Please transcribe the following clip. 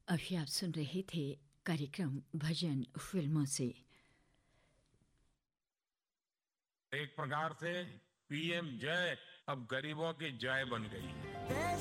अभी आप सुन रहे थे कार्यक्रम भजन फिल्मों से। एक प्रकार से पीएम जय अब गरीबों की जय बन गई है।